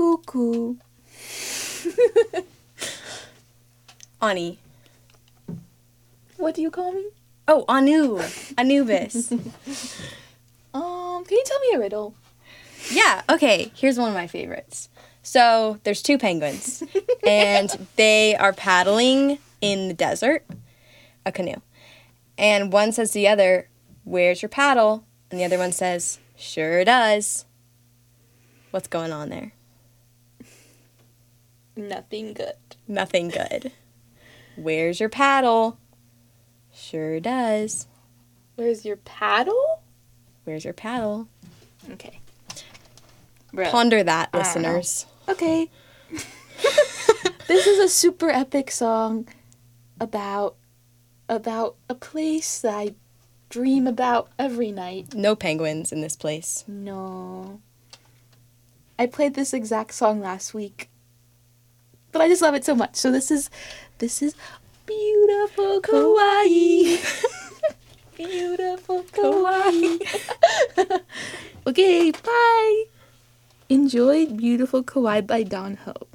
Cuckoo. Ani. What do you call me? Oh, Anu. Anubis. Can you tell me a riddle? Yeah, okay. Here's one of my favorites. So there's two penguins, and they are paddling in the desert, a canoe. And one says to the other, "Where's your paddle?" And the other one says, "Sure does." What's going on there? Nothing good. Nothing good. Where's your paddle? Sure does. Where's your paddle? Where's your paddle? Okay. Ponder that, I don't know. listeners. Okay. This is a super epic song about a place that I dream about every night. No penguins in this place. No. I played this exact song last week. But I just love it so much. So this is beautiful Kauai. Beautiful Kauai. Okay, bye. Enjoy Beautiful Kauai by Don Ho.